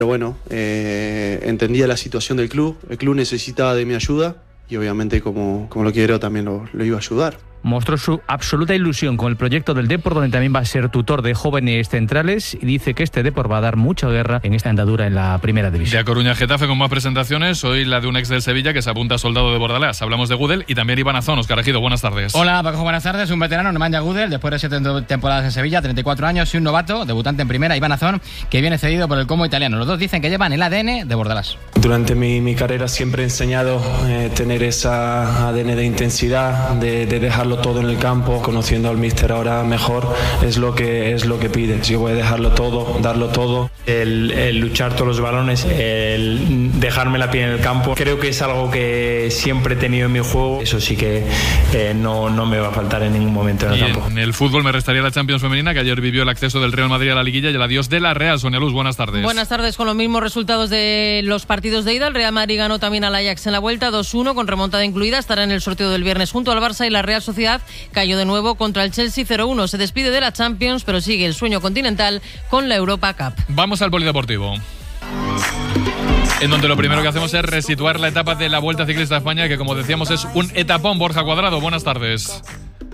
Pero bueno, entendía la situación del club, el club necesitaba de mi ayuda y obviamente como lo quiero también lo iba a ayudar. Mostró su absoluta ilusión con el proyecto del Depor, donde también va a ser tutor de jóvenes centrales, y dice que este Depor va a dar mucha guerra en esta andadura en la primera división. De A Coruña Getafe con más presentaciones, hoy la de un ex del Sevilla que se apunta a soldado de Bordalás. Hablamos de Gudel y también Iván Azón. Óscar Ejido, buenas tardes. Hola Paco, buenas tardes. Un veterano, Nemanja Gudel, después de 7 temporadas en Sevilla, 34 años, y un novato, debutante en primera, Iván Azón, que viene cedido por el Como italiano. Los dos dicen que llevan el ADN de Bordalás. Durante mi carrera siempre he enseñado tener esa ADN de intensidad, de dejarlo todo en el campo. Conociendo al míster ahora mejor, es lo que pide. Yo voy a dejarlo todo, darlo todo. El luchar todos los balones, el dejarme la piel en el campo, creo que es algo que siempre he tenido en mi juego. Eso sí que no me va a faltar en ningún momento en el campo. En el fútbol me restaría la Champions femenina, que ayer vivió el acceso del Real Madrid a la liguilla y el adiós de la Real. Sonia Luz, buenas tardes. Buenas tardes. Con los mismos resultados de los partidos de ida, el Real Madrid ganó también al Ajax en la vuelta 2-1 con remontada incluida. Estará en el sorteo del viernes junto al Barça, y la Real Sociedad cayó de nuevo contra el Chelsea 0-1. Se despide de la Champions, pero sigue el sueño continental con la Europa Cup. Vamos al polideportivo, en donde lo primero que hacemos es resituar la etapa de la Vuelta Ciclista a España, que como decíamos es un etapón. Borja Cuadrado, buenas tardes.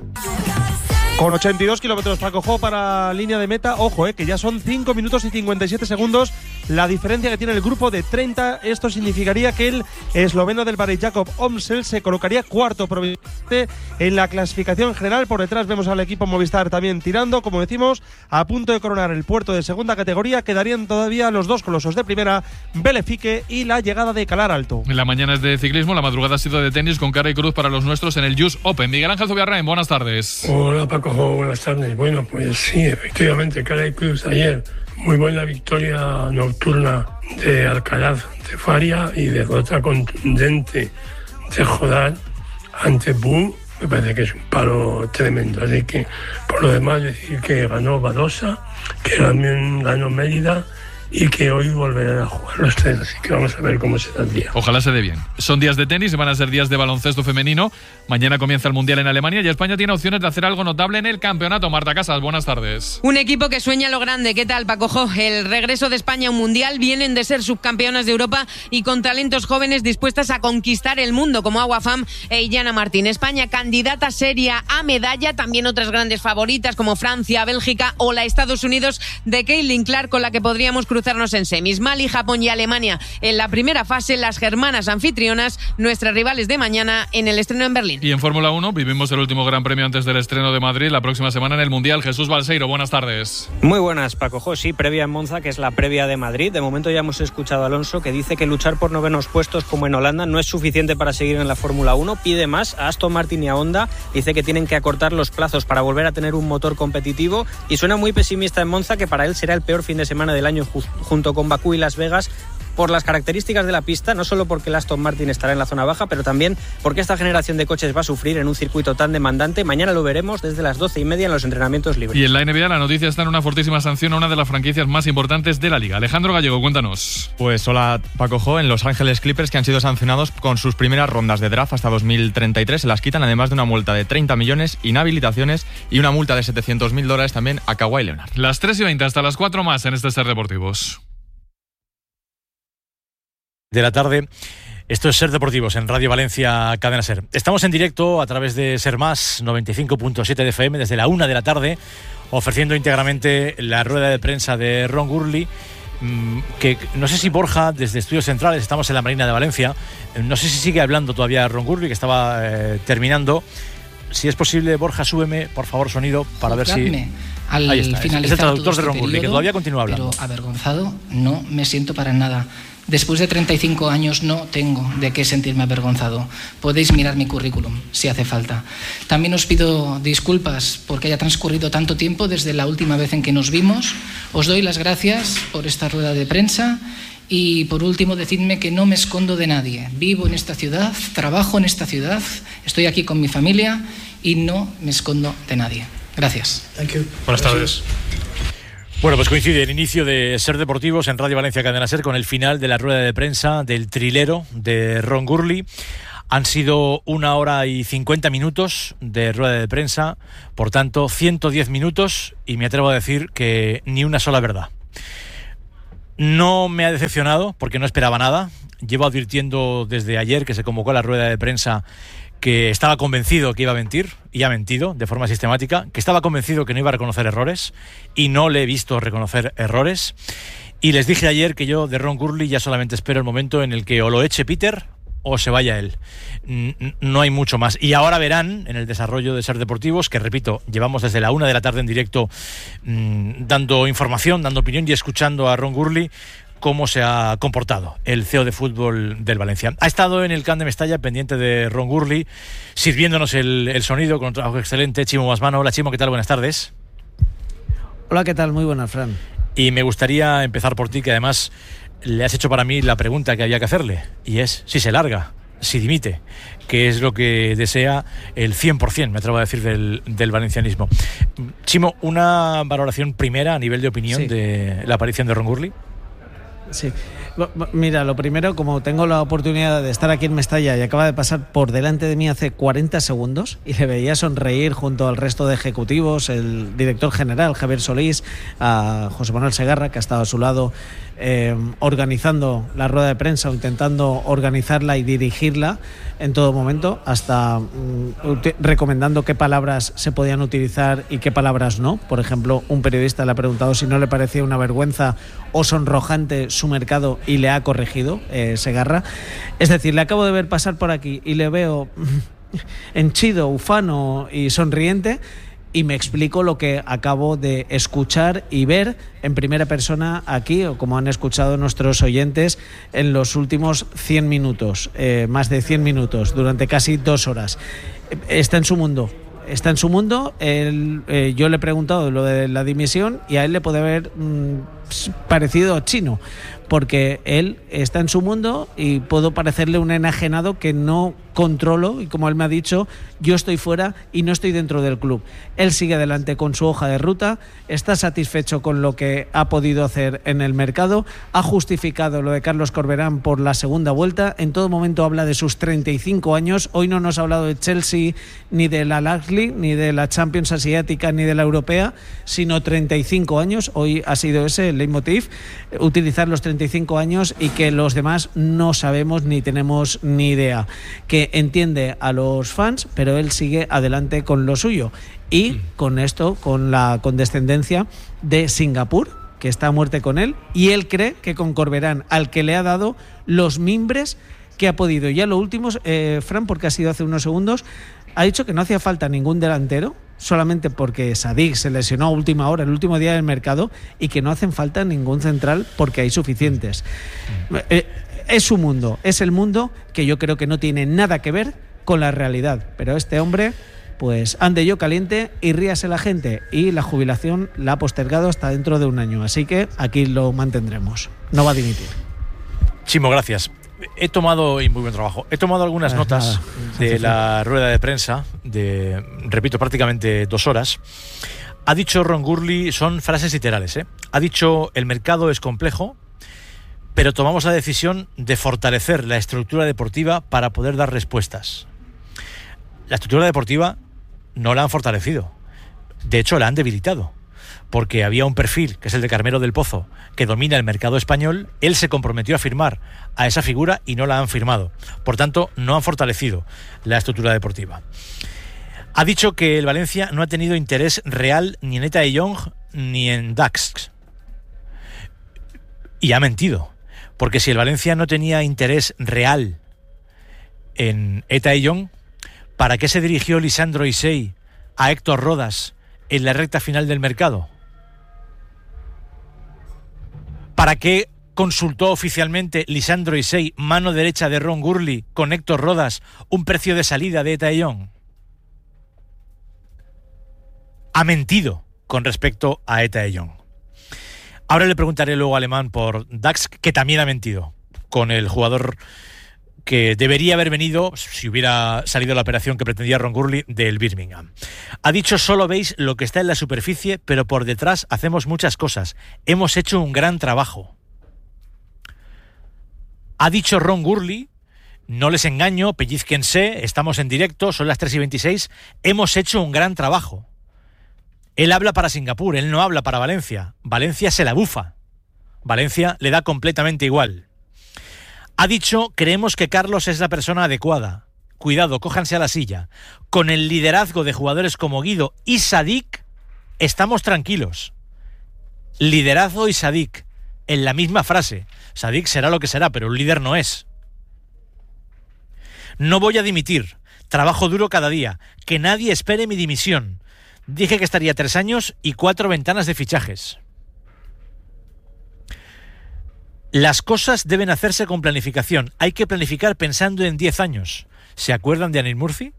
Con 82 kilómetros para Cojo para línea de meta. Ojo, que ya son 5 minutos y 57 segundos la diferencia que tiene el grupo de 30. Esto significaría que el esloveno del Barry Jacob Omsel se colocaría cuarto probablemente en la clasificación general. Por detrás vemos al equipo Movistar también tirando, como decimos, a punto de coronar el puerto de segunda categoría. Quedarían todavía los dos colosos de primera, Belefique y la llegada de Calar Alto. La mañana es de ciclismo, la madrugada ha sido de tenis con cara y cruz para los nuestros en el US Open. Miguel Ángel Zubiarrain, buenas tardes. Hola Paco, buenas tardes. Bueno, pues sí, efectivamente, cara y cruz ayer. Muy buena victoria nocturna de Alcaraz de Faria y derrota contundente de Jodar ante Bu. Me parece que es un palo tremendo. Así que, por lo demás, decir que ganó Badosa, que también ganó Mérida y que hoy volverán a jugar los tres, así que vamos a ver cómo será el día. Ojalá se dé bien. Son días de tenis, van a ser días de baloncesto femenino. Mañana comienza el Mundial en Alemania y España tiene opciones de hacer algo notable en el campeonato. Marta Casas, buenas tardes. Un equipo que sueña lo grande. ¿Qué tal, Paco Jo? El regreso de España a un Mundial. Vienen de ser subcampeonas de Europa y con talentos jóvenes dispuestas a conquistar el mundo, como Agua Fam e Illana Martín. España candidata seria a medalla. También otras grandes favoritas como Francia, Bélgica o la Estados Unidos de Caitlin Clark, con la que podríamos cruzarnos en semis. Mali, Japón y Alemania en la primera fase, las germanas anfitrionas, nuestras rivales de mañana en el estreno en Berlín. Y en Fórmula 1 vivimos el último Gran Premio antes del estreno de Madrid la próxima semana en el Mundial. Jesús Balseiro, buenas tardes. Muy buenas, Paco Jo. Sí, previa en Monza, que es la previa de Madrid. De momento ya hemos escuchado a Alonso, que dice que luchar por novenos puestos como en Holanda no es suficiente para seguir en la Fórmula 1. Pide más a Aston Martin y a Honda. Dice que tienen que acortar los plazos para volver a tener un motor competitivo y suena muy pesimista en Monza, que para él será el peor fin de semana del año junto con Bakú y Las Vegas, por las características de la pista, no solo porque el Aston Martin estará en la zona baja, pero también porque esta generación de coches va a sufrir en un circuito tan demandante. Mañana lo veremos desde las 12:30 en los entrenamientos libres. Y en la NBA la noticia está en una fortísima sanción a una de las franquicias más importantes de la liga. Alejandro Gallego, cuéntanos. Pues hola, Paco Jo. En Los Ángeles Clippers, que han sido sancionados con sus primeras rondas de draft hasta 2033, se las quitan, además de una multa de 30 millones, inhabilitaciones y una multa de $700.000 también a Kawhi Leonard. Las 3:20 hasta las 4 más en este Ser Deportivos. De la tarde. Esto es Ser Deportivos en Radio Valencia Cadena Ser. Estamos en directo a través de Ser Más 95.7 de FM desde la 1 de la tarde, ofreciendo íntegramente la rueda de prensa de Ron Gurley, que no sé si Borja, desde Estudios Centrales, estamos en la Marina de Valencia, no sé si sigue hablando todavía Ron Gurley, que estaba terminando. Si es posible, Borja, súbeme, por favor, sonido, para ver si... Al ahí está, finalizar es el traductor todo de Ron Gurley, que todavía continúa hablando. Pero avergonzado no me siento para nada. Después de 35 años no tengo de qué sentirme avergonzado. Podéis mirar mi currículum, si hace falta. También os pido disculpas porque haya transcurrido tanto tiempo desde la última vez en que nos vimos. Os doy las gracias por esta rueda de prensa. Y por último, decidme que no me escondo de nadie. Vivo en esta ciudad, trabajo en esta ciudad, estoy aquí con mi familia y no me escondo de nadie. Gracias. Buenas tardes. Bueno, pues coincide el inicio de Ser Deportivos en Radio Valencia Cadena Ser con el final de la rueda de prensa del trilero de Ron Gurley. Han sido 1 hora y 50 minutos de rueda de prensa, por tanto 110 minutos y me atrevo a decir que ni una sola verdad. No me ha decepcionado porque no esperaba nada. Llevo advirtiendo desde ayer que se convocó a la rueda de prensa que estaba convencido que iba a mentir, y ha mentido de forma sistemática, que estaba convencido que no iba a reconocer errores, y no le he visto reconocer errores. Y les dije ayer que yo de Ron Gurley ya solamente espero el momento en el que o lo eche Peter o se vaya él. No hay mucho más. Y ahora verán en el desarrollo de Ser Deportivos, que repito, llevamos desde la 1 de la tarde en directo dando información, dando opinión y escuchando a Ron Gurley, cómo se ha comportado el CEO de fútbol del Valencia. Ha estado en el Camp de Mestalla pendiente de Ron Gurley, sirviéndonos el sonido con un trabajo excelente, Chimo Masmano. Hola Chimo, ¿qué tal? Buenas tardes. Hola, ¿qué tal? Muy buenas, Fran. Y me gustaría empezar por ti, que además le has hecho para mí la pregunta que había que hacerle, y es si se larga, si dimite, que es lo que desea el 100%, me atrevo a decir, del valencianismo. Chimo, una valoración primera a nivel de opinión de la aparición de Ron Gurley. Sí, mira, lo primero, como tengo la oportunidad de estar aquí en Mestalla y acaba de pasar por delante de mí hace 40 segundos y le veía sonreír junto al resto de ejecutivos, el director general Javier Solís, a José Manuel Segarra, que ha estado a su lado organizando la rueda de prensa o intentando organizarla y dirigirla en todo momento, hasta recomendando qué palabras se podían utilizar y qué palabras no. Por ejemplo, un periodista le ha preguntado si no le parecía una vergüenza o sonrojante su mercado y le ha corregido Segarra. Es decir, le acabo de ver pasar por aquí y le veo henchido, ufano y sonriente, y me explico lo que acabo de escuchar y ver en primera persona aquí, o como han escuchado nuestros oyentes en los últimos 100 minutos, más de 100 minutos, durante casi 2 horas. Está en su mundo. Está en su mundo. Yo le he preguntado lo de la dimisión y a él le puede haber parecido chino, porque él está en su mundo y puedo parecerle un enajenado que no controlo, y como él me ha dicho, yo estoy fuera y no estoy dentro del club. Él sigue adelante con su hoja de ruta, está satisfecho con lo que ha podido hacer en el mercado, ha justificado lo de Carlos Corberán por la segunda vuelta, en todo momento habla de sus 35 años, hoy no nos ha hablado de Chelsea, ni de la League, ni de la Champions Asiática, ni de la Europea, sino 35 años, hoy ha sido ese el leitmotiv, utilizar los 35 años y que los demás no sabemos ni tenemos ni idea, que entiende a los fans, pero él sigue adelante con lo suyo, y con esto, con la condescendencia de Singapur, que está a muerte con él, y él cree que con Corberán, al que le ha dado los mimbres que ha podido. Ya lo último, Fran, porque ha sido hace unos segundos, ha dicho que no hacía falta ningún delantero, solamente porque Sadik se lesionó a última hora, el último día del mercado, y que no hacen falta ningún central porque hay suficientes. Es su mundo, es el mundo que yo creo que no tiene nada que ver con la realidad, pero este hombre, pues ande yo caliente y ríase la gente, y la jubilación la ha postergado hasta dentro de un año, así que aquí lo mantendremos, no va a dimitir. Chimo, gracias. He tomado, y muy buen trabajo, he tomado algunas notas de la rueda de prensa de, repito, prácticamente 2 horas. Ha dicho Ron Gurley, son frases literales, ha dicho: el mercado es complejo, pero tomamos la decisión de fortalecer la estructura deportiva para poder dar respuestas. La estructura deportiva no la han fortalecido, de hecho la han debilitado, porque había un perfil, que es el de Carmelo del Pozo, que domina el mercado español. Él se comprometió a firmar a esa figura y no la han firmado. Por tanto, no han fortalecido la estructura deportiva. Ha dicho que el Valencia no ha tenido interés real ni en Eta Young ni en Dax. Y ha mentido, porque si el Valencia no tenía interés real en Eta Young, ¿para qué se dirigió Lisandro Isey a Héctor Rodas en la recta final del mercado? ¿Para qué consultó oficialmente Lisandro Isey, mano derecha de Ron Gurley, con Héctor Rodas, un precio de salida de Eta Young? Ha mentido con respecto a Eta Young. Ahora le preguntaré luego a Alemán por Dax, que también ha mentido con el jugador que debería haber venido, si hubiera salido la operación que pretendía Ron Gurley, del Birmingham. Ha dicho: solo veis lo que está en la superficie, pero por detrás hacemos muchas cosas. Hemos hecho un gran trabajo. Ha dicho Ron Gurley: no les engaño, pellizquense, estamos en directo, son las 3:26, hemos hecho un gran trabajo. Él habla para Singapur, él no habla para Valencia. Valencia se la bufa. Valencia le da completamente igual. Ha dicho, creemos que Carlos es la persona adecuada. Cuidado, cójanse a la silla. Con el liderazgo de jugadores como Guido y Sadik, estamos tranquilos. Liderazgo y Sadik, en la misma frase. Sadik será lo que será, pero un líder no es. No voy a dimitir. Trabajo duro cada día. Que nadie espere mi dimisión. Dije que estaría 3 años y 4 ventanas de fichajes. Las cosas deben hacerse con planificación. Hay que planificar pensando en 10 años. ¿Se acuerdan de Anil Murphy?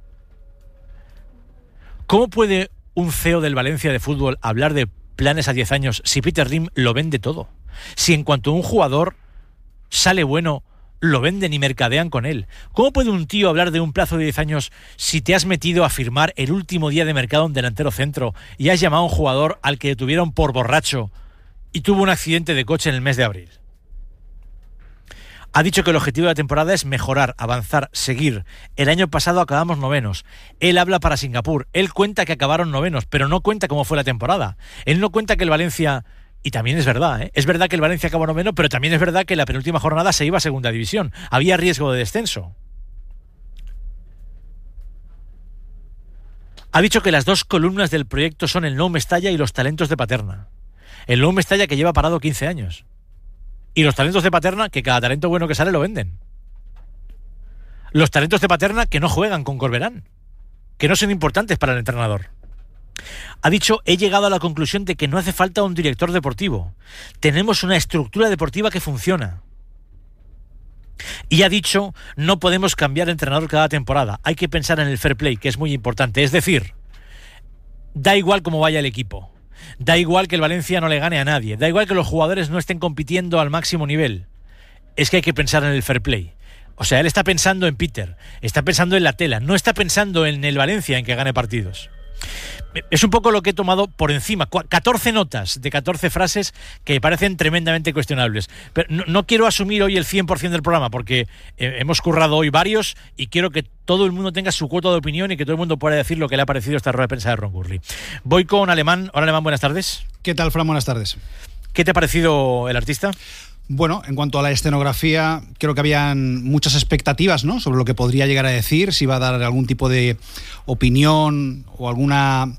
¿Cómo puede un CEO del Valencia de fútbol hablar de planes a 10 años si Peter Lim lo vende todo? Si en cuanto un jugador sale bueno, lo venden y mercadean con él. ¿Cómo puede un tío hablar de un plazo de 10 años si te has metido a firmar el último día de mercado en delantero centro y has llamado a un jugador al que detuvieron por borracho y tuvo un accidente de coche en el mes de abril? Ha dicho que el objetivo de la temporada es mejorar, avanzar, seguir. El año pasado acabamos 9º. Él habla para Singapur. Él cuenta que acabaron 9º, pero no cuenta cómo fue la temporada. Él no cuenta que el Valencia... Y también es verdad, ¿eh? Es verdad que el Valencia acabó 9º, pero también es verdad que en la penúltima jornada se iba a segunda división. Había riesgo de descenso. Ha dicho que las 2 columnas del proyecto son el Nou Mestalla y los talentos de Paterna. El Nou Mestalla que lleva parado 15 años. Y los talentos de Paterna, que cada talento bueno que sale lo venden. Los talentos de Paterna que no juegan con Corberán, que no son importantes para el entrenador. Ha dicho, he llegado a la conclusión de que no hace falta un director deportivo. Tenemos una estructura deportiva que funciona. Y ha dicho, no podemos cambiar de entrenador cada temporada. Hay que pensar en el fair play, que es muy importante. Es decir, da igual cómo vaya el equipo. Da igual que el Valencia no le gane a nadie. Da igual que los jugadores no estén compitiendo al máximo nivel. Es que hay que pensar en el fair play. O sea, él está pensando en Peter, está pensando en la tela, no está pensando en el Valencia en que gane partidos. Es un poco lo que he tomado por encima. 14 notas de 14 frases que me parecen tremendamente cuestionables. Pero no quiero asumir hoy el 100% del programa porque hemos currado hoy varios y quiero que todo el mundo tenga su cuota de opinión y que todo el mundo pueda decir lo que le ha parecido esta rueda de prensa de Ron Gurley. Voy con Alemán. Hola, Alemán, buenas tardes. ¿Qué tal, Fran? Buenas tardes. ¿Qué te ha parecido el artista? Bueno, en cuanto a la escenografía, creo que habían muchas expectativas, ¿no?, sobre lo que podría llegar a decir, si iba a dar algún tipo de opinión o alguna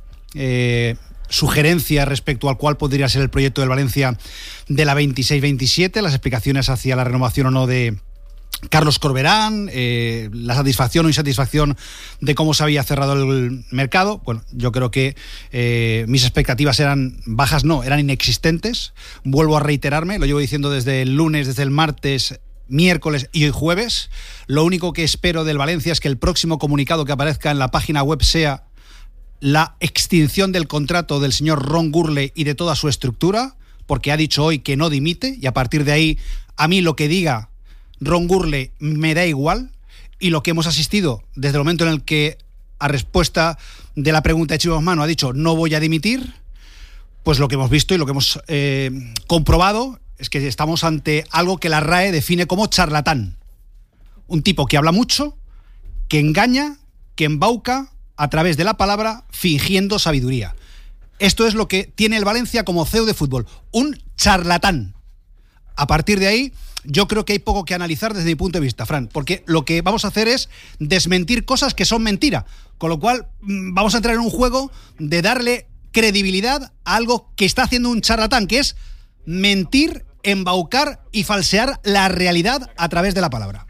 sugerencia respecto al cual podría ser el proyecto del Valencia de la 26-27, las explicaciones hacia la renovación o no de Carlos Corberán, la satisfacción o insatisfacción de cómo se había cerrado el mercado. Bueno, yo creo que mis expectativas eran bajas, no, eran inexistentes. Vuelvo a reiterarme, lo llevo diciendo desde el lunes, desde el martes, miércoles y hoy jueves. Lo único que espero del Valencia es que el próximo comunicado que aparezca en la página web sea la extinción del contrato del señor Ron Gurley y de toda su estructura, porque ha dicho hoy que no dimite, y a partir de ahí, a mí lo que diga Ron Gurley me da igual, y lo que hemos asistido desde el momento en el que, a respuesta de la pregunta de Chivos Mano, ha dicho no voy a dimitir, pues lo que hemos visto y lo que hemos comprobado es que estamos ante algo que la RAE define como charlatán. Un tipo que habla mucho, que engaña, que embauca a través de la palabra, fingiendo sabiduría. Esto es lo que tiene el Valencia como CEO de fútbol, un charlatán. A partir de ahí, yo creo que hay poco que analizar desde mi punto de vista, Fran, porque lo que vamos a hacer es desmentir cosas que son mentira, con lo cual vamos a entrar en un juego de darle credibilidad a algo que está haciendo un charlatán, que es mentir, embaucar y falsear la realidad a través de la palabra.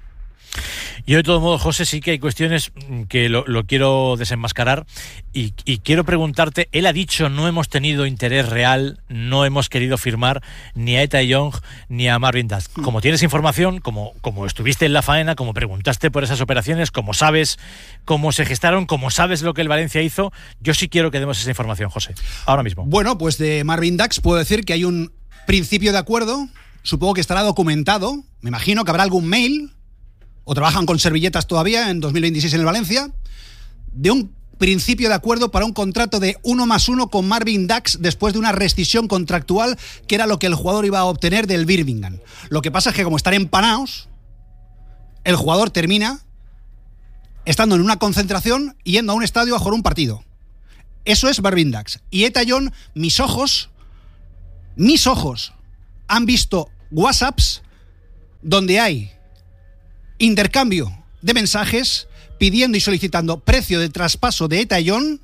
Yo de todo modo, José, sí que hay cuestiones que lo quiero desenmascarar y quiero preguntarte, él ha dicho no hemos tenido interés real, no hemos querido firmar ni a Eta Young ni a Marvin Dax. Como tienes información, como estuviste en la faena, como preguntaste por esas operaciones, como sabes cómo se gestaron, como sabes lo que el Valencia hizo, yo sí quiero que demos esa información, José, ahora mismo. Bueno, pues de Marvin Dax puedo decir que hay un principio de acuerdo, supongo que estará documentado, me imagino que habrá algún mail, o trabajan con servilletas todavía en 2026 en el Valencia, de un principio de acuerdo para un contrato de 1+1 con Marvin Dax después de una rescisión contractual que era lo que el jugador iba a obtener del Birmingham. Lo que pasa es que como están empanados, el jugador termina estando en una concentración y yendo a un estadio a jugar un partido. Eso es Marvin Dax. Y Eta Young, mis ojos han visto WhatsApps donde hay intercambio de mensajes pidiendo y solicitando precio de traspaso de Eta Young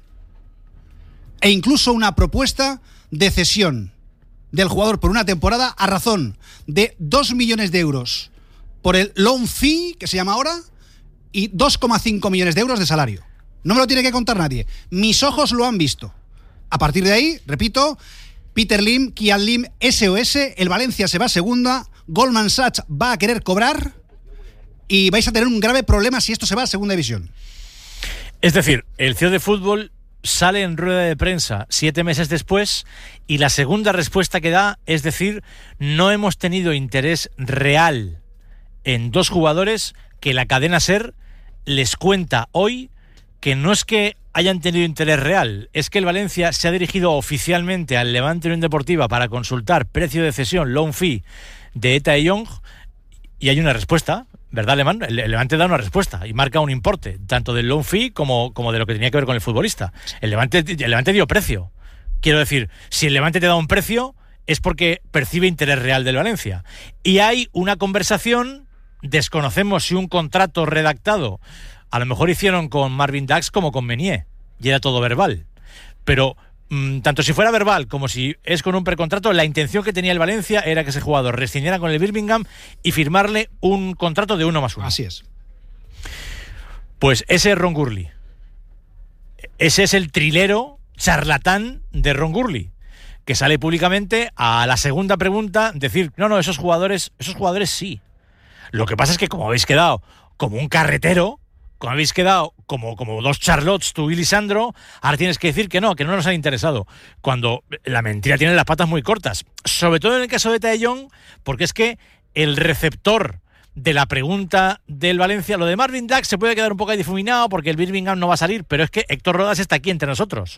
e incluso una propuesta de cesión del jugador por una temporada a razón de 2 millones de euros por el loan fee, que se llama ahora, y 2,5 millones de euros de salario. No me lo tiene que contar nadie. Mis ojos lo han visto. A partir de ahí, repito, Peter Lim, Kian Lim, SOS, el Valencia se va a segunda, Goldman Sachs va a querer cobrar y vais a tener un grave problema si esto se va a segunda división. Es decir, el CEO de fútbol sale en rueda de prensa 7 meses después y la segunda respuesta que da es decir, no hemos tenido interés real en 2 jugadores que la cadena SER les cuenta hoy que no es que hayan tenido interés real, es que el Valencia se ha dirigido oficialmente al Levante Unión Deportiva para consultar precio de cesión, loan fee de Eta Young y hay una respuesta, ¿verdad, Alemán? El Levante da una respuesta y marca un importe, tanto del loan fee como de lo que tenía que ver con el futbolista. El Levante dio precio. Quiero decir, si el Levante te da un precio es porque percibe interés real del Valencia. Y hay una conversación, desconocemos si un contrato redactado, a lo mejor hicieron con Marvin Dax como con Meunier, y era todo verbal. Pero tanto si fuera verbal como si es con un precontrato, la intención que tenía el Valencia era que ese jugador rescindiera con el Birmingham y firmarle un contrato de 1+1. Así es. Pues ese es Ron Gurley. Ese es el trilero charlatán de Ron Gurley, que sale públicamente a la segunda pregunta decir, no, esos jugadores sí. Lo que pasa es que como habéis quedado como un carretero, como habéis quedado como 2 Charlottes, tú y Lisandro, ahora tienes que decir que no nos han interesado. Cuando la mentira tiene las patas muy cortas. Sobre todo en el caso de Eta Young, porque es que el receptor de la pregunta del Valencia, lo de Marvin Dax se puede quedar un poco ahí difuminado porque el Birmingham no va a salir, pero es que Héctor Rodas está aquí entre nosotros.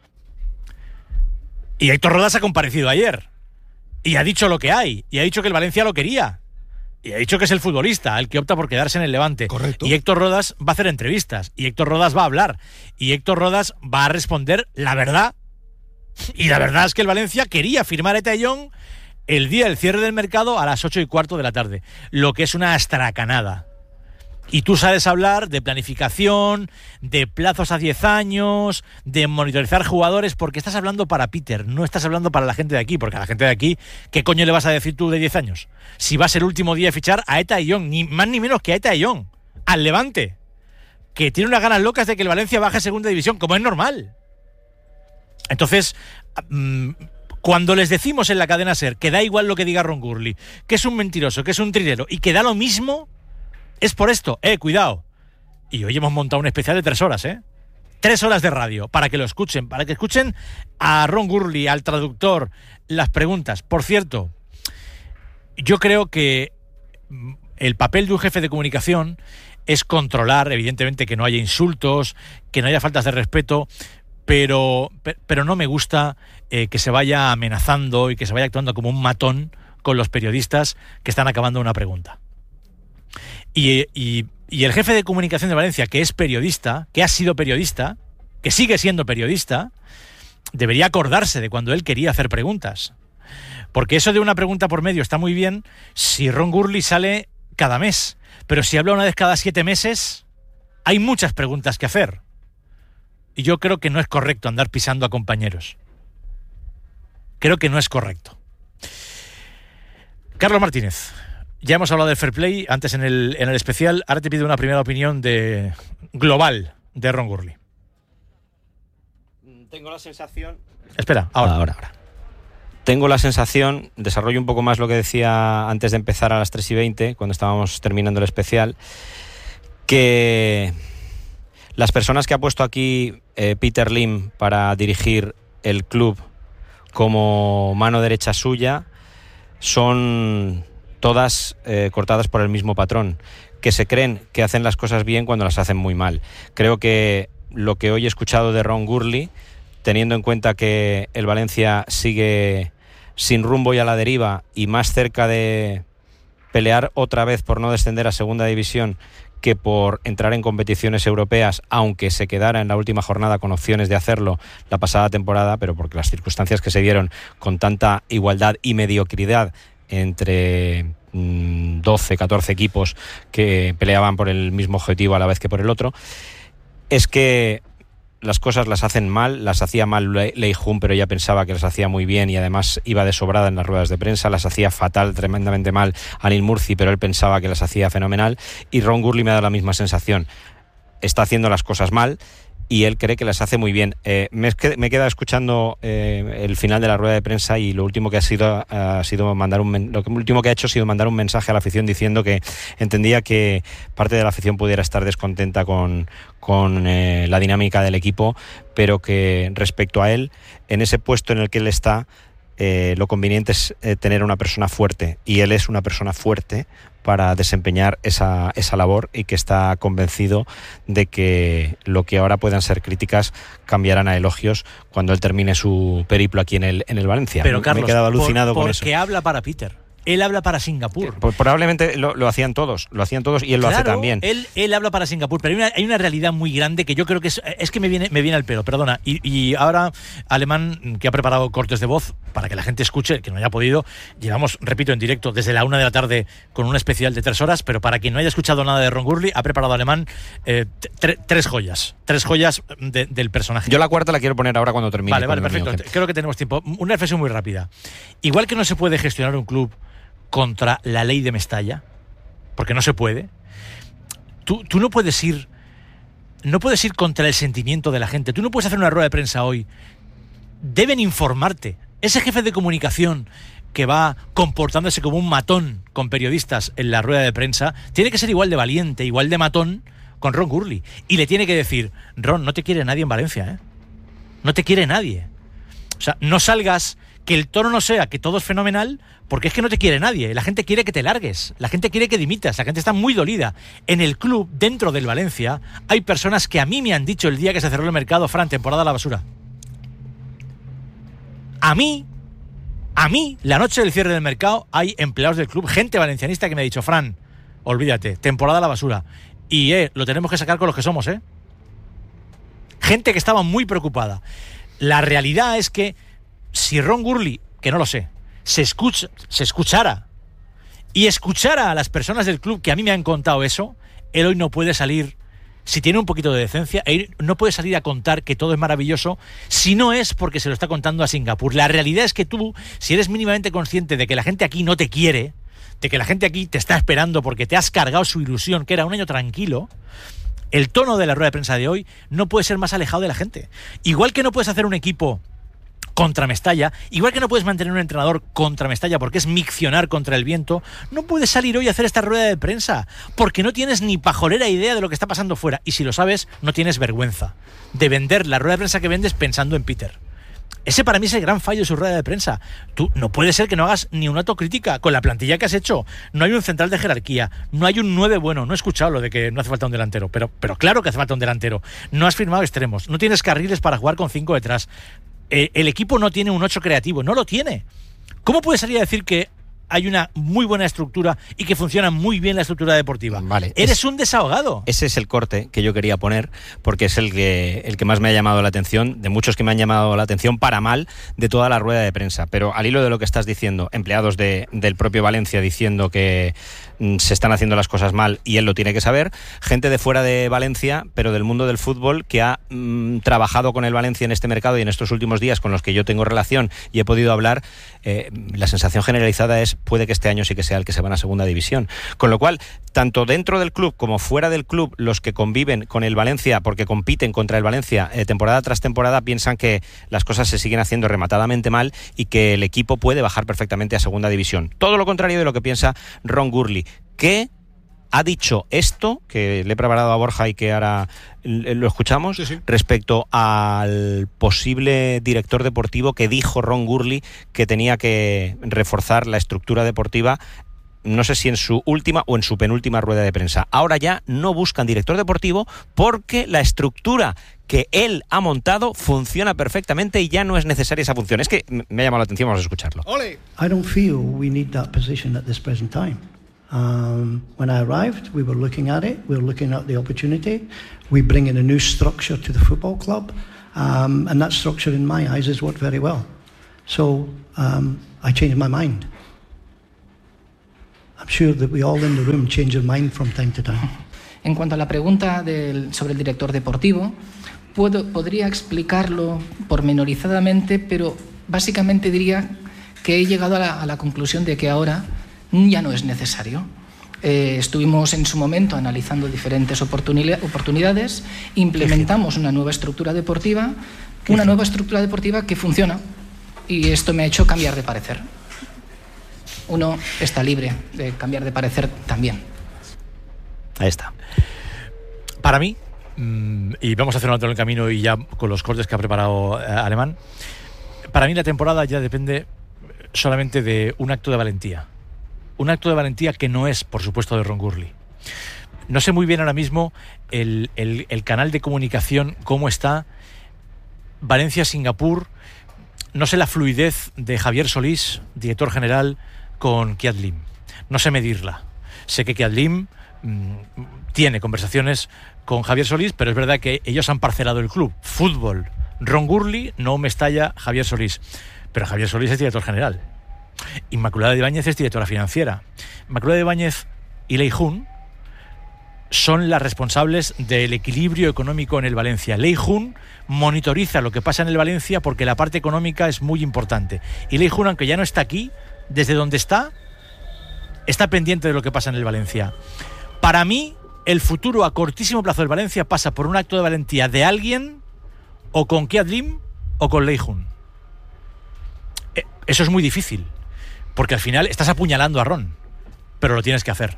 Y Héctor Rodas ha comparecido ayer. Y ha dicho lo que hay. Y ha dicho que el Valencia lo quería. Y ha dicho que es el futbolista el que opta por quedarse en el Levante. Correcto. Y Héctor Rodas va a hacer entrevistas. Y Héctor Rodas va a hablar. Y Héctor Rodas va a responder la verdad. Y la verdad es que el Valencia quería firmar a Eta Young el día del cierre del mercado a las 8:15 de la tarde. Lo que es una astracanada. Y tú sabes hablar de planificación, de plazos a 10 años, de monitorizar jugadores, porque estás hablando para Peter, no estás hablando para la gente de aquí, porque a la gente de aquí, ¿qué coño le vas a decir tú de 10 años? Si va a ser el último día de fichar a Eta Young, ni más ni menos que a Eta Young, al Levante, que tiene unas ganas locas de que el Valencia baje a segunda división, como es normal. Entonces, cuando les decimos en la cadena SER que da igual lo que diga Ron Gurley, que es un mentiroso, que es un trilero y que da lo mismo, es por esto, cuidado. Y hoy hemos montado un especial de 3 horas, 3 horas de radio, para que lo escuchen, para que escuchen a Ron Gurley, al traductor, las preguntas. Por cierto, yo creo que el papel de un jefe de comunicación es controlar, evidentemente, que no haya insultos, que no haya faltas de respeto, pero no me gusta que se vaya amenazando y que se vaya actuando como un matón con los periodistas que están acabando una pregunta. Y el jefe de comunicación de Valencia, que es periodista, que ha sido periodista, que sigue siendo periodista, debería acordarse de cuando él quería hacer preguntas. Porque eso de una pregunta por medio está muy bien si Ron Gurley sale cada mes. Pero si habla una vez cada 7 meses, hay muchas preguntas que hacer. Y yo creo que no es correcto andar pisando a compañeros. Creo que no es correcto. Carlos Martínez. Ya hemos hablado del fair play antes en el especial. Ahora te pido una primera opinión global de Ron Gurley. Tengo la sensación... Espera, ahora. Tengo la sensación, desarrollo un poco más lo que decía antes de empezar a las 3:20, cuando estábamos terminando el especial, que las personas que ha puesto aquí Peter Lim para dirigir el club como mano derecha suya son todas cortadas por el mismo patrón, que se creen que hacen las cosas bien cuando las hacen muy mal. Creo que lo que hoy he escuchado de Ron Gurley, teniendo en cuenta que el Valencia sigue sin rumbo y a la deriva y más cerca de pelear otra vez por no descender a segunda división que por entrar en competiciones europeas, aunque se quedara en la última jornada con opciones de hacerlo la pasada temporada, pero porque las circunstancias que se dieron con tanta igualdad y mediocridad entre 12, 14 equipos que peleaban por el mismo objetivo a la vez que por el otro, es que las cosas las hacen mal, las hacía mal Lei Jun, pero ella pensaba que las hacía muy bien y además iba de sobrada en las ruedas de prensa, las hacía fatal, tremendamente mal Anil Murci, pero él pensaba que las hacía fenomenal, y Ron Gurley me ha dado la misma sensación, está haciendo las cosas mal y él cree que las hace muy bien. Me he quedado escuchando el final de la rueda de prensa y lo último que ha sido mandar lo último que ha hecho ha sido mandar un mensaje a la afición diciendo que entendía que parte de la afición pudiera estar descontenta con la dinámica del equipo, pero que respecto a él, en ese puesto en el que él está, lo conveniente es tener una persona fuerte, y él es una persona fuerte para desempeñar esa labor, y que está convencido de que lo que ahora puedan ser críticas cambiarán a elogios cuando él termine su periplo aquí en el Valencia. Pero Carlos, me he quedado alucinado con eso. Porque habla para Peter. Él habla para Singapur. Probablemente lo hacían todos y él lo hace también. Él habla para Singapur, pero hay una realidad muy grande que yo creo que es que me viene al pelo, perdona. Y ahora, Alemán, que ha preparado cortes de voz para que la gente escuche, que no haya podido, llevamos, repito, en directo desde la 1 de la tarde con un especial de 3 horas, pero para quien no haya escuchado nada de Ron Gurley, ha preparado Alemán 3 joyas del personaje. Yo la cuarta la quiero poner ahora cuando termine. Vale, perfecto. Creo que tenemos tiempo. Una reflexión muy rápida. Igual que no se puede gestionar un club contra la ley de Mestalla, porque no se puede. Tú no puedes ir contra el sentimiento de la gente. Tú no puedes hacer una rueda de prensa hoy. Deben informarte. Ese jefe de comunicación que va comportándose como un matón con periodistas en la rueda de prensa tiene que ser igual de valiente, igual de matón con Ron Gurley, y le tiene que decir: Ron, no te quiere nadie en Valencia, no te quiere nadie. O sea, no salgas, que el tono no sea que todo es fenomenal, porque es que no te quiere nadie. La gente quiere que te largues, la gente quiere que dimitas, la gente está muy dolida. En el club, dentro del Valencia, hay personas que a mí me han dicho el día que se cerró el mercado: Fran, temporada a la basura. A mí, la noche del cierre del mercado, hay empleados del club, gente valencianista que me ha dicho: Fran, olvídate, temporada a la basura. Y lo tenemos que sacar con los que somos, Gente que estaba muy preocupada. La realidad es que si Ron Gurley, que no lo sé, se escuchara y escuchara a las personas del club que a mí me han contado eso, él hoy no puede salir, si tiene un poquito de decencia, él no puede salir a contar que todo es maravilloso si no es porque se lo está contando a Singapur. La realidad es que tú, si eres mínimamente consciente de que la gente aquí no te quiere, de que la gente aquí te está esperando porque te has cargado su ilusión, que era un año tranquilo, el tono de la rueda de prensa de hoy no puede ser más alejado de la gente. Igual que no puedes hacer un equipo contra Mestalla, igual que no puedes mantener un entrenador contra Mestalla porque es miccionar contra el viento, no puedes salir hoy a hacer esta rueda de prensa porque no tienes ni pajolera idea de lo que está pasando fuera, y si lo sabes, no tienes vergüenza de vender la rueda de prensa que vendes pensando en Peter. Ese para mí es el gran fallo de su rueda de prensa. Tú no puede ser que no hagas ni una autocrítica con la plantilla que has hecho. No hay un central de jerarquía, no hay un 9 bueno. No he escuchado lo de que no hace falta un delantero, pero claro que hace falta un delantero. No has firmado extremos, no tienes carriles para jugar con 5 detrás. El equipo no tiene un 8 creativo, no lo tiene. ¿Cómo puedes salir a decir que hay una muy buena estructura y que funciona muy bien la estructura deportiva? Vale, eres un desahogado. Ese es el corte que yo quería poner, porque es el que más me ha llamado la atención, de muchos que me han llamado la atención para mal, de toda la rueda de prensa. Pero al hilo de lo que estás diciendo, empleados del propio Valencia diciendo que se están haciendo las cosas mal y él lo tiene que saber, gente de fuera de Valencia, pero del mundo del fútbol, que ha trabajado con el Valencia en este mercado y en estos últimos días con los que yo tengo relación y he podido hablar, la sensación generalizada es: puede que este año sí que sea el que se van a segunda división. Con lo cual, tanto dentro del club como fuera del club, los que conviven con el Valencia, porque compiten contra el Valencia temporada tras temporada, piensan que las cosas se siguen haciendo rematadamente mal y que el equipo puede bajar perfectamente a segunda división. Todo lo contrario de lo que piensa Ron Gurley, que ha dicho esto, que le he preparado a Borja y que ahora lo escuchamos, sí. Respecto al posible director deportivo que dijo Ron Gurley que tenía que reforzar la estructura deportiva, no sé si en su última o en su penúltima rueda de prensa. Ahora ya no buscan director deportivo porque la estructura que él ha montado funciona perfectamente y ya no es necesaria esa función. Es que me ha llamado la atención, vamos a escucharlo. I don't feel we need that position at this present time. When I arrived, we were looking at it. We were looking at the opportunity. We bring in a new structure to the football club, and that structure, in my eyes, has worked very well. So I changed my mind. I'm sure that we all in the room change our mind from time to time. En cuanto a la pregunta sobre el director deportivo, podría explicarlo pormenorizadamente, pero básicamente diría que he llegado a la conclusión de que ahora ya no es necesario. Estuvimos en su momento analizando diferentes oportunidades, implementamos una nueva estructura deportiva que funciona, y esto me ha hecho cambiar de parecer. Uno está libre de cambiar de parecer también. Ahí está. Para mí, y vamos a hacer un alto en el camino y ya con los cortes que ha preparado Alemán, para mí la temporada ya depende solamente de un acto de valentía. Un acto de valentía que no es, por supuesto, de Ron Gurley. No sé muy bien ahora mismo el canal de comunicación, cómo está Valencia-Singapur. No sé la fluidez de Javier Solís, director general, con Kiat Lim. No sé medirla. Sé que Kiat Lim tiene conversaciones con Javier Solís, pero es verdad que ellos han parcelado el club. Fútbol, Ron Gurley, no Mestalla, Javier Solís. Pero Javier Solís es director general. Inmaculada de Ibáñez es directora financiera. Inmaculada de Ibáñez y Lei Jun son las responsables del equilibrio económico en el Valencia. Lei Jun monitoriza lo que pasa en el Valencia porque la parte económica es muy importante. Y Lei Jun, aunque ya no está aquí, desde donde está pendiente de lo que pasa en el Valencia. Para mí, el futuro a cortísimo plazo del Valencia pasa por un acto de valentía de alguien, o con Kiat Lim o con Lei Jun. Eso es muy difícil, porque al final estás apuñalando a Ron, pero lo tienes que hacer.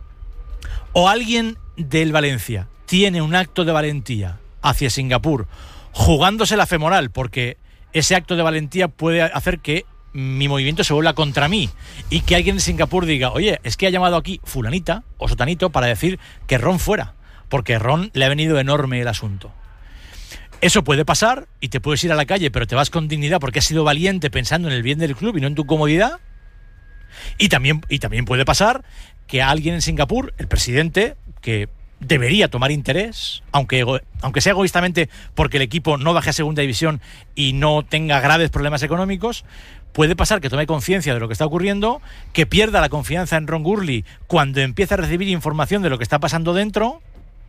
O alguien del Valencia tiene un acto de valentía hacia Singapur, jugándose la femoral, porque ese acto de valentía puede hacer que mi movimiento se vuelva contra mí y que alguien de Singapur diga, oye, es que ha llamado aquí fulanita o sotanito para decir que Ron fuera, porque a Ron le ha venido enorme el asunto. Eso puede pasar y te puedes ir a la calle, pero te vas con dignidad porque has sido valiente pensando en el bien del club y no en tu comodidad. Y también puede pasar que alguien en Singapur, el presidente, que debería tomar interés, aunque sea egoístamente porque el equipo no baje a segunda división y no tenga graves problemas económicos, puede pasar que tome conciencia de lo que está ocurriendo, que pierda la confianza en Ron Gurley cuando empiece a recibir información de lo que está pasando dentro,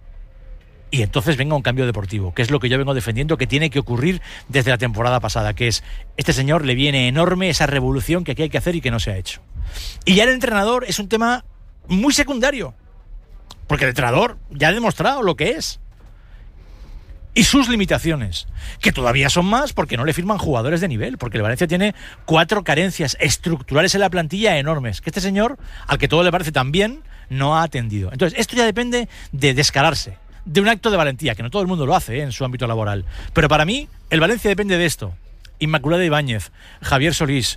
y entonces venga un cambio deportivo, que es lo que yo vengo defendiendo que tiene que ocurrir desde la temporada pasada, que es, este señor le viene enorme esa revolución que aquí hay que hacer y que no se ha hecho. Y ya el entrenador es un tema muy secundario, porque el entrenador ya ha demostrado lo que es y sus limitaciones, que todavía son más porque no le firman jugadores de nivel, porque el Valencia tiene 4 carencias estructurales en la plantilla enormes, que este señor, al que todo le parece tan bien, no ha atendido. Entonces, esto ya depende de descararse, de un acto de valentía, que no todo el mundo lo hace en su ámbito laboral. Pero para mí, el Valencia depende de esto. Inmaculada de Ibáñez, Javier Solís,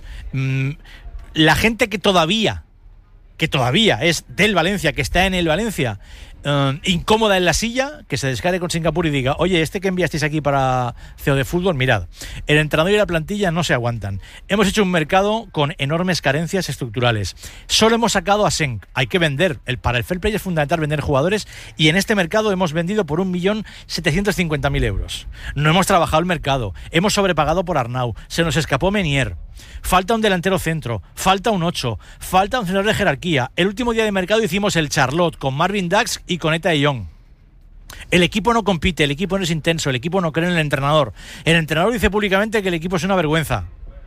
la gente que todavía es del Valencia, que está en el Valencia, incómoda en la silla, que se descargue con Singapur y diga, oye, este que enviasteis aquí para CEO de fútbol, mirad, el entrenador y la plantilla no se aguantan. Hemos hecho un mercado con enormes carencias estructurales. Solo hemos sacado a Senk. Hay que vender. Para el fair play es fundamental vender jugadores, y en este mercado hemos vendido por 1.750.000 euros. No hemos trabajado el mercado. Hemos sobrepagado por Arnau. Se nos escapó Menier. Falta un delantero centro, falta un 8, falta un centro de jerarquía. El último día de mercado hicimos el Charlotte con Marvin Dax y con Eta de Jong. El equipo no compite, el equipo no es intenso, el equipo no cree en el entrenador. El entrenador dice públicamente que el equipo es una vergüenza.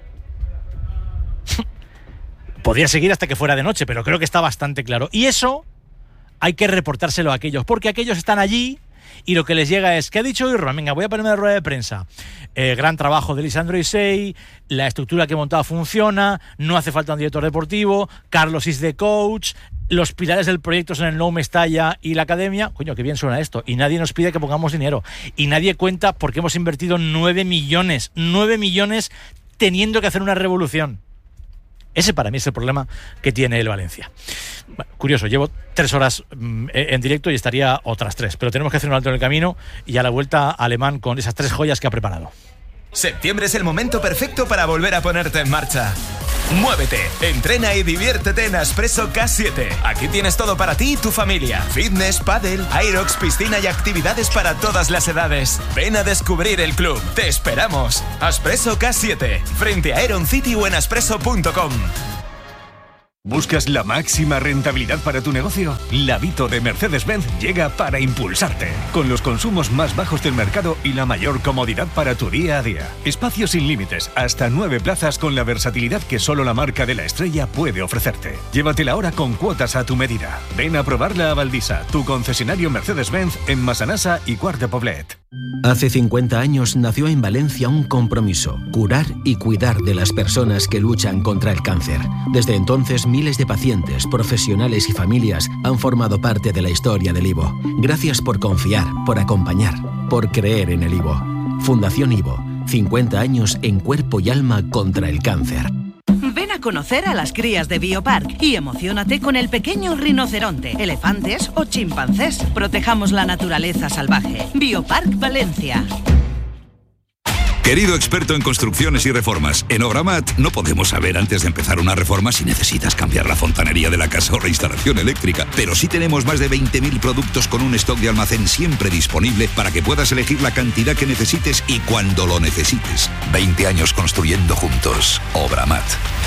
Podría seguir hasta que fuera de noche, pero creo que está bastante claro. Y eso hay que reportárselo a aquellos, porque aquellos están allí y lo que les llega es, ¿qué ha dicho hoy Ron? Venga, voy a ponerme la rueda de prensa. Gran trabajo de Lisandro Isei, la estructura que he montado funciona, no hace falta un director deportivo, Carlos is the coach, los pilares del proyecto son el Nou Mestalla y la academia. Coño, qué bien suena esto. Y nadie nos pide que pongamos dinero. Y nadie cuenta porque hemos invertido 9 millones teniendo que hacer una revolución. Ese para mí es el problema que tiene el Valencia. Bueno, curioso, llevo 3 horas en directo y estaría otras 3, pero tenemos que hacer un alto en el camino y a la vuelta Alemán con esas 3 joyas que ha preparado. Septiembre es el momento perfecto para volver a ponerte en marcha. Muévete, entrena y diviértete en Aspresso K7. Aquí tienes todo para ti y tu familia. Fitness, pádel, aerox, piscina y actividades para todas las edades. Ven a descubrir el club. Te esperamos. Aspresso K7, frente a Aeron City o en aspresso.com. ¿Buscas la máxima rentabilidad para tu negocio? La Vito de Mercedes-Benz llega para impulsarte. Con los consumos más bajos del mercado y la mayor comodidad para tu día a día. Espacios sin límites, hasta 9 plazas con la versatilidad que solo la marca de la estrella puede ofrecerte. Llévatela ahora con cuotas a tu medida. Ven a probarla a Valdisa, tu concesionario Mercedes-Benz en Massanassa y Quart de Poblet. Hace 50 años nació en Valencia un compromiso: curar y cuidar de las personas que luchan contra el cáncer. Desde entonces, miles de pacientes, profesionales y familias han formado parte de la historia del IVO. Gracias por confiar, por acompañar, por creer en el IVO. Fundación IVO, 50 años en cuerpo y alma contra el cáncer. Ven a conocer a las crías de Biopark y emociónate con el pequeño rinoceronte, elefantes o chimpancés. Protejamos la naturaleza salvaje. Biopark Valencia. Querido experto en construcciones y reformas, en Obramat no podemos saber antes de empezar una reforma si necesitas cambiar la fontanería de la casa o la instalación eléctrica, pero sí tenemos más de 20.000 productos con un stock de almacén siempre disponible para que puedas elegir la cantidad que necesites y cuando lo necesites. 20 años construyendo juntos. Obramat.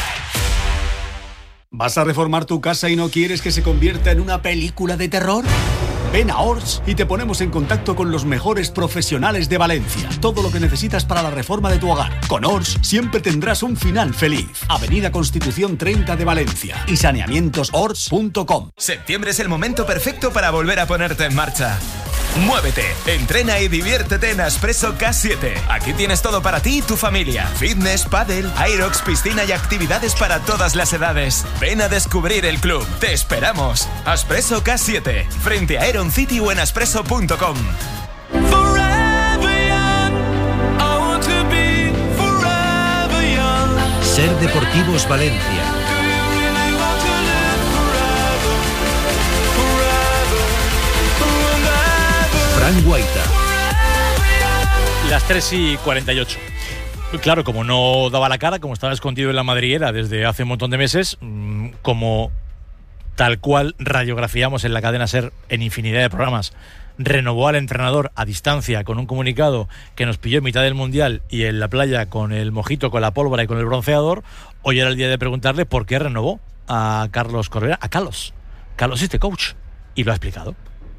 ¿Vas a reformar tu casa y no quieres que se convierta en una película de terror? Ven a Ors y te ponemos en contacto con los mejores profesionales de Valencia. Todo lo que necesitas para la reforma de tu hogar. Con Ors siempre tendrás un final feliz. Avenida Constitución 30 de Valencia y saneamientosors.com. Septiembre es el momento perfecto para volver a ponerte en marcha. Muévete, entrena y diviértete en Aspresso K7. Aquí tienes todo para ti y tu familia. Fitness, pádel, aerox, piscina y actividades para todas las edades. Ven a descubrir el club. Te esperamos. Aspresso K7, frente a Aeron City o en aspresso.com. Ser Deportivos Valencia. Fran Guaita. Las 3:48. Claro, como no daba la cara, como estaba escondido en la madriguera desde hace un montón de meses, como tal cual radiografiamos en la cadena SER en infinidad de programas, renovó al entrenador a distancia con un comunicado que nos pilló en mitad del Mundial y en la playa con el mojito, con la pólvora y con el bronceador. Hoy era el día de preguntarle por qué renovó a Carlos Corberán, a Carlos. Carlos es coach y lo ha explicado.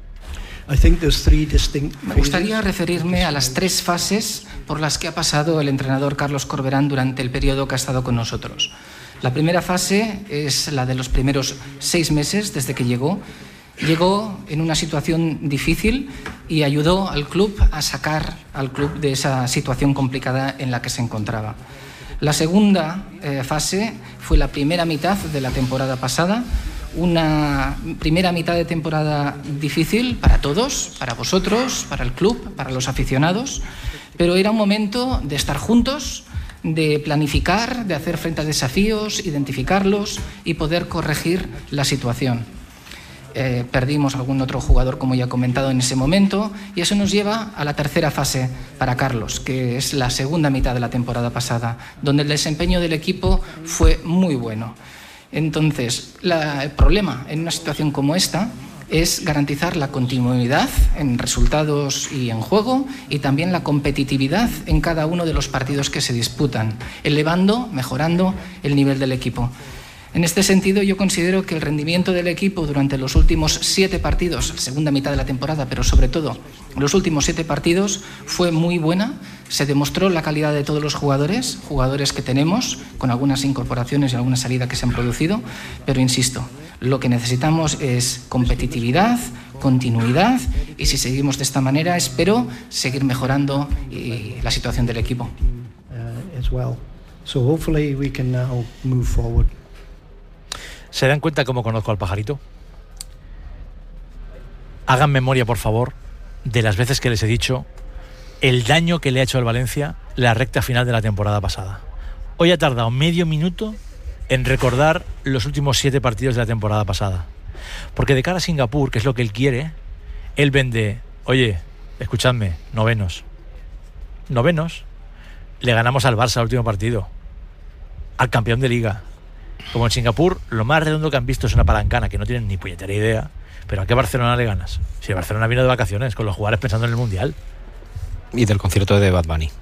Me gustaría referirme a las 3 fases por las que ha pasado el entrenador Carlos Corberán durante el periodo que ha estado con nosotros. La primera fase es la de los primeros 6 meses desde que llegó. Llegó en una situación difícil y ayudó al club a sacar al club de esa situación complicada en la que se encontraba. La segunda fase fue la primera mitad de la temporada pasada. Una primera mitad de temporada difícil para todos, para vosotros, para el club, para los aficionados, pero era un momento de estar juntos, de planificar, de hacer frente a desafíos, identificarlos y poder corregir la situación. Perdimos algún otro jugador, como ya he comentado, en ese momento, y eso nos lleva a la tercera fase para Carlos, que es la segunda mitad de la temporada pasada, donde el desempeño del equipo fue muy bueno. Entonces, el problema en una situación como esta es garantizar la continuidad en resultados y en juego y también la competitividad en cada uno de los partidos que se disputan, elevando, mejorando el nivel del equipo. En este sentido, yo considero que el rendimiento del equipo durante los últimos 7 partidos, segunda mitad de la temporada, pero sobre todo los últimos 7 partidos, fue muy buena. Se demostró la calidad de todos los jugadores que tenemos, con algunas incorporaciones y alguna salida que se han producido, pero insisto, lo que necesitamos es competitividad, continuidad, y si seguimos de esta manera, espero seguir mejorando la situación del equipo. ¿Se dan cuenta cómo conozco al pajarito? Hagan memoria, por favor, de las veces que les he dicho el daño que le ha hecho al Valencia la recta final de la temporada pasada. Hoy ha tardado medio minuto en recordar los últimos 7 partidos de la temporada pasada. Porque de cara a Singapur, que es lo que él quiere, él vende, oye, escuchadme, novenos, le ganamos al Barça el último partido, al campeón de Liga. Como en Singapur, lo más redondo que han visto es una palancana, que no tienen ni puñetera idea. Pero ¿a qué Barcelona le ganas? Si el Barcelona vino de vacaciones con los jugadores pensando en el Mundial. Y del concierto de Bad Bunny.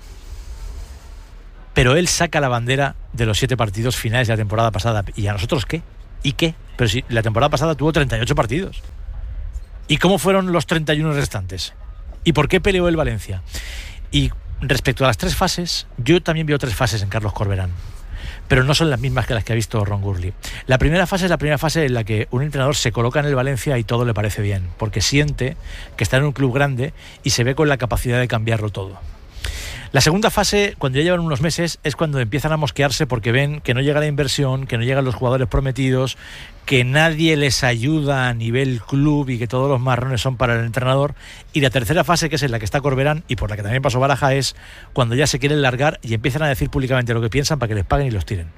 Pero él saca la bandera de los 7 partidos finales de la temporada pasada. ¿Y a nosotros qué? ¿Y qué? Pero si la temporada pasada tuvo 38 partidos. ¿Y cómo fueron los 31 restantes? ¿Y por qué peleó el Valencia? Y respecto a las 3 fases, yo también veo 3 fases en Carlos Corberán, pero no son las mismas que las que ha visto Ron Gurley. La primera fase es la primera fase en la que un entrenador se coloca en el Valencia y todo le parece bien, porque siente que está en un club grande y se ve con la capacidad de cambiarlo todo. La segunda fase, cuando ya llevan unos meses, es cuando empiezan a mosquearse porque ven que no llega la inversión, que no llegan los jugadores prometidos, que nadie les ayuda a nivel club y que todos los marrones son para el entrenador. Y la tercera fase, que es en la que está Corberán y por la que también pasó Baraja, es cuando ya se quieren largar y empiezan a decir públicamente lo que piensan para que les paguen y los tiren.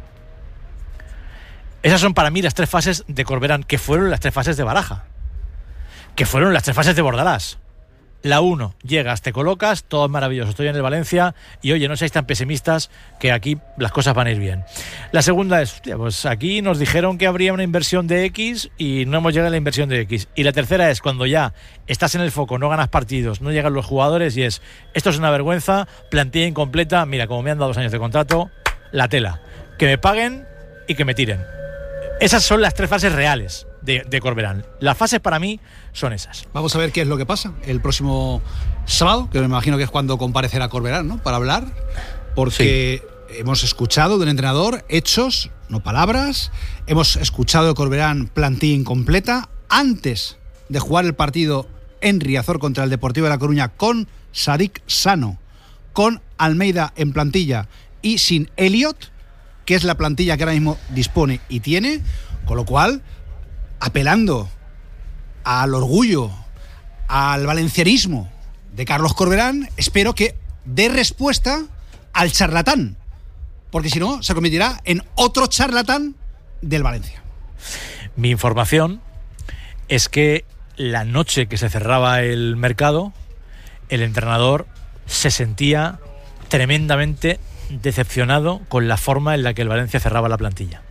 Esas son para mí las 3 fases de Corberán, que fueron las 3 fases de Baraja, que fueron las 3 fases de Bordalás. La 1, llegas, te colocas, todo es maravilloso, estoy en el Valencia y oye, no seáis tan pesimistas que aquí las cosas van a ir bien. La segunda es, hostia, pues aquí nos dijeron que habría una inversión de X y no hemos llegado a la inversión de X. Y la tercera es cuando ya estás en el foco, no ganas partidos, no llegan los jugadores y es, esto es una vergüenza, plantilla incompleta, mira, como me han dado 2 años de contrato, la tela, que me paguen y que me tiren. Esas son las 3 fases reales de Corberán. Las fases para mí son esas. Vamos a ver qué es lo que pasa el próximo sábado, que me imagino que es cuando comparecerá Corberán, ¿no? Para hablar, porque hemos escuchado del entrenador hechos, no palabras. Hemos escuchado de Corberán plantilla incompleta. Antes de jugar el partido en Riazor contra el Deportivo de La Coruña con Sadik sano, con Almeida en plantilla y sin Elliot, que es la plantilla que ahora mismo dispone y tiene, con lo cual, apelando al orgullo, al valencianismo de Carlos Corberán, espero que dé respuesta al charlatán, porque si no, se convertirá en otro charlatán del Valencia. Mi información es que la noche que se cerraba el mercado, el entrenador se sentía tremendamente decepcionado con la forma en la que el Valencia cerraba la plantilla.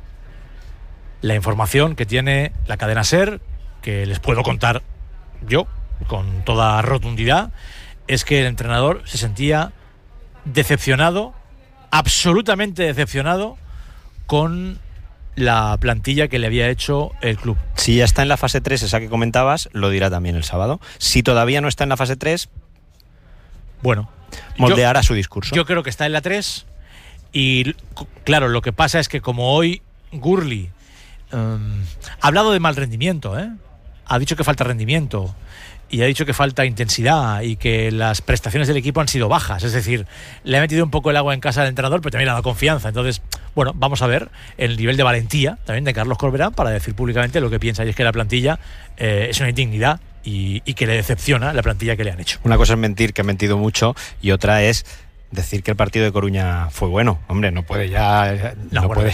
La información que tiene la cadena SER, que les puedo contar yo con toda rotundidad, es que el entrenador se sentía decepcionado, absolutamente decepcionado con la plantilla que le había hecho el club. Si ya está en la fase 3, esa que comentabas, lo dirá también el sábado. Si todavía no está en la fase 3, bueno, moldeará su discurso. Yo creo que está en la 3 y claro, lo que pasa es que como hoy Gurley ha hablado de mal rendimiento, ha dicho que falta rendimiento y ha dicho que falta intensidad y que las prestaciones del equipo han sido bajas, es decir, le ha metido un poco el agua en casa al entrenador, pero también le ha dado confianza. Entonces, bueno, vamos a ver el nivel de valentía también de Carlos Corberán para decir públicamente lo que piensa, y es que la plantilla es una indignidad y que le decepciona la plantilla que le han hecho. Una cosa es mentir, que ha mentido mucho, y otra es decir que el partido de Coruña fue bueno. Hombre, no puede ya... No puede,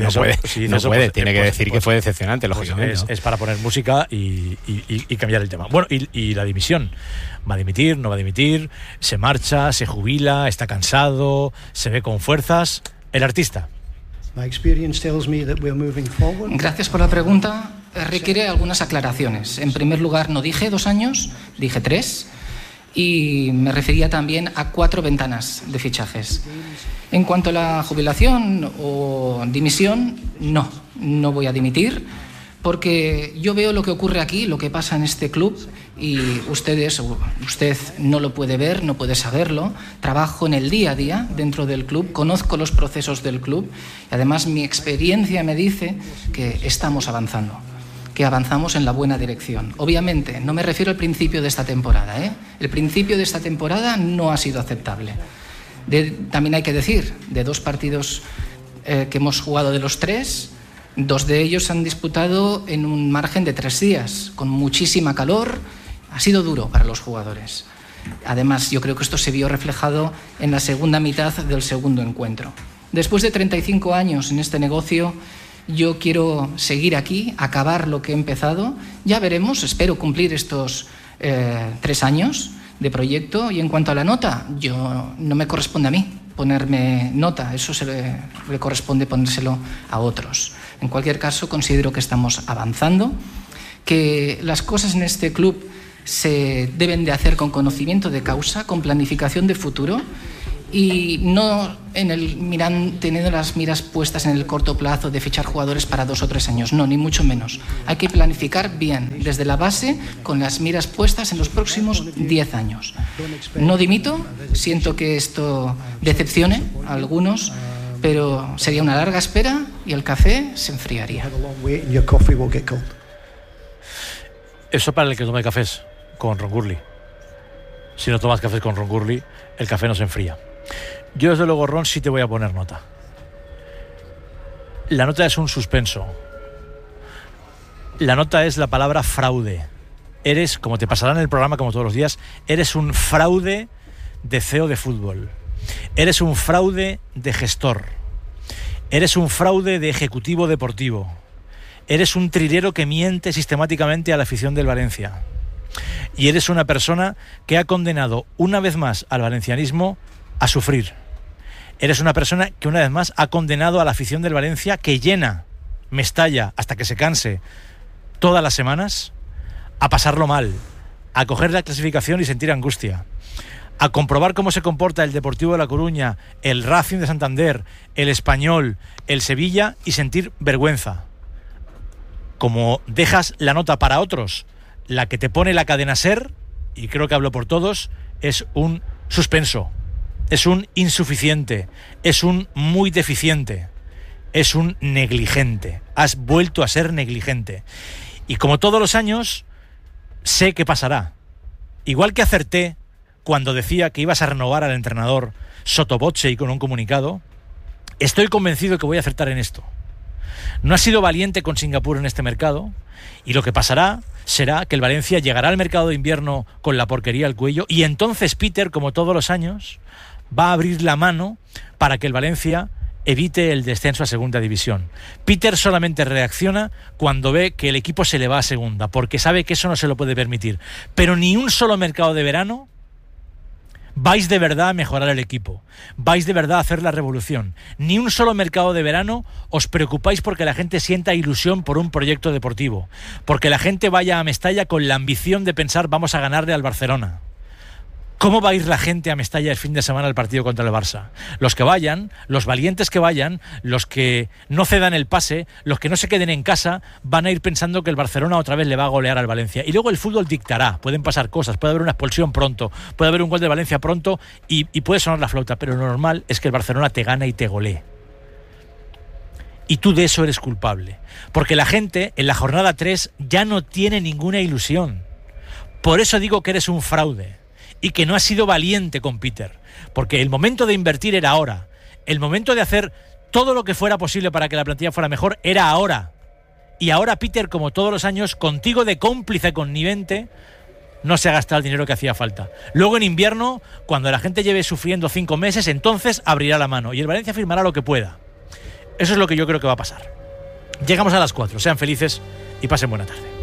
tiene que decir que fue decepcionante, lógicamente. Es para poner música y cambiar el tema. Bueno, y la dimisión. ¿Va a dimitir? ¿No va a dimitir? ¿Se marcha? ¿Se jubila? ¿Está cansado? ¿Se ve con fuerzas? El artista. Gracias por la pregunta. Requiere algunas aclaraciones. En primer lugar, no dije 2 años, dije 3. Y me refería también a 4 ventanas de fichajes. En cuanto a la jubilación o dimisión, no voy a dimitir, porque yo veo lo que ocurre aquí, lo que pasa en este club, y usted no lo puede ver, no puede saberlo. Trabajo en el día a día dentro del club, conozco los procesos del club, y además mi experiencia me dice que estamos avanzando, que avanzamos en la buena dirección. Obviamente, no me refiero al principio de esta temporada, El principio de esta temporada no ha sido aceptable. También hay que decir, de 2 partidos que hemos jugado de los 3, 2 de ellos se han disputado en un margen de 3 días, con muchísima calor. Ha sido duro para los jugadores. Además, yo creo que esto se vio reflejado en la segunda mitad del segundo encuentro. Después de 35 años en este negocio, yo quiero seguir aquí, acabar lo que he empezado. Ya veremos, espero cumplir estos 3 años de proyecto. Y en cuanto a la nota, no me corresponde a mí ponerme nota, eso le corresponde ponérselo a otros. En cualquier caso, considero que estamos avanzando, que las cosas en este club se deben de hacer con conocimiento de causa, con planificación de futuro, y no teniendo las miras puestas en el corto plazo de fichar jugadores para 2 o 3 años. No, ni mucho menos. Hay que planificar bien, desde la base, con las miras puestas en los próximos 10 años. No dimito, siento que esto decepcione a algunos, pero sería una larga espera y el café se enfriaría. Eso para el que tome cafés con Ron Gurley. Si no tomas cafés con Ron Gurley, el café no se enfría. Yo, desde luego, Ron, sí te voy a poner nota. La nota es un suspenso. La nota es la palabra fraude. Eres, como te pasará en el programa, como todos los días, eres un fraude de CEO de fútbol. Eres un fraude de gestor. Eres un fraude de ejecutivo deportivo. Eres un trilero que miente sistemáticamente a la afición del Valencia. Y eres una persona que ha condenado una vez más al valencianismo a sufrir. Eres una persona que una vez más ha condenado a la afición del Valencia, que llena Mestalla hasta que se canse todas las semanas, a pasarlo mal, a coger la clasificación y sentir angustia, a comprobar cómo se comporta el Deportivo de La Coruña, el Racing de Santander, el Español, el Sevilla y sentir vergüenza. Como dejas la nota para otros, la que te pone la cadena SER, y creo que hablo por todos, es un suspenso, es un insuficiente, es un muy deficiente, es un negligente. Has vuelto a ser negligente. Y como todos los años, sé que pasará. Igual que acerté cuando decía que ibas a renovar al entrenador sotto voce y con un comunicado, estoy convencido que voy a acertar en esto. No has sido valiente con Singapur en este mercado, y lo que pasará será que el Valencia llegará al mercado de invierno con la porquería al cuello, y entonces Peter, como todos los años, va a abrir la mano para que el Valencia evite el descenso a segunda división. Peter solamente reacciona cuando ve que el equipo se le va a segunda, porque sabe que eso no se lo puede permitir. Pero ni un solo mercado de verano vais de verdad a mejorar el equipo, vais de verdad a hacer la revolución. Ni un solo mercado de verano os preocupáis porque la gente sienta ilusión por un proyecto deportivo, porque la gente vaya a Mestalla con la ambición de pensar vamos a ganarle al Barcelona. ¿Cómo va a ir la gente a Mestalla el fin de semana al partido contra el Barça? Los que vayan, los valientes que vayan, los que no cedan el pase, los que no se queden en casa, van a ir pensando que el Barcelona otra vez le va a golear al Valencia. Y luego el fútbol dictará, pueden pasar cosas, puede haber una expulsión pronto, puede haber un gol de Valencia pronto y puede sonar la flauta, pero lo normal es que el Barcelona te gane y te golee. Y tú de eso eres culpable. Porque la gente en la jornada 3 ya no tiene ninguna ilusión. Por eso digo que eres un fraude. Y que no has sido valiente con Peter, porque el momento de invertir era ahora, el momento de hacer todo lo que fuera posible para que la plantilla fuera mejor era ahora, y ahora Peter, como todos los años, contigo de cómplice connivente, no se ha gastado el dinero que hacía falta. Luego en invierno, cuando la gente lleve sufriendo 5 meses, entonces abrirá la mano, y el Valencia firmará lo que pueda. Eso es lo que yo creo que va a pasar. Llegamos a las 4, sean felices y pasen buena tarde.